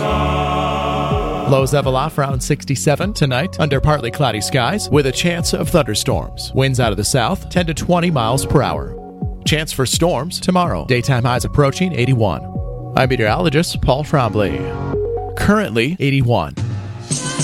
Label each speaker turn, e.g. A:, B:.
A: Lows level off around 67 tonight under partly cloudy skies with a chance of thunderstorms. Winds out of the south 10 to 20 miles per hour. Chance for storms tomorrow. Daytime highs approaching 81. I'm meteorologist Paul Trombley. Currently 81.